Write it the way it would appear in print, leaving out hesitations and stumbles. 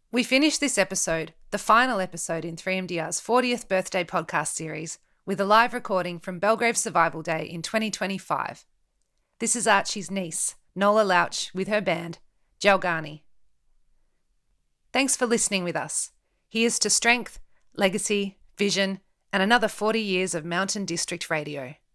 We finished this episode, the final episode in 3MDR's 40th birthday podcast series, with a live recording from Belgrave Survival Day in 2025. This is Archie's niece, Nola Louch, with her band, Jalgani. Thanks for listening with us. Here's to strength, legacy, vision, and another 40 years of Mountain District Radio.